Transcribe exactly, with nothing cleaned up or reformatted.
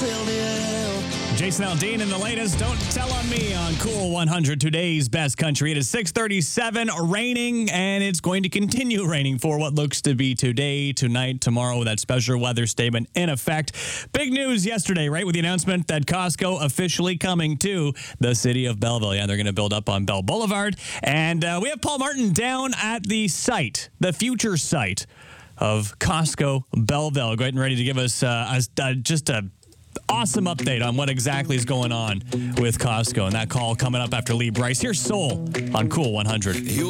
Jason Aldean in the latest Don't Tell on Me on Cool one hundred, today's best country. It is six thirty-seven, raining, and it's going to continue raining for what looks to be today, tonight, tomorrow, with that special weather statement in effect. Big news yesterday, right, with the announcement that Costco officially coming to the city of Belleville. Yeah, they're going to build up on Bell Boulevard. And uh, we have Paul Martin down at the site, the future site of Costco Belleville, getting ready to give us uh, a, uh, just a awesome update on what exactly is going on with Costco. And that call coming up after Lee Bryce. Here's Soul on Cool one hundred.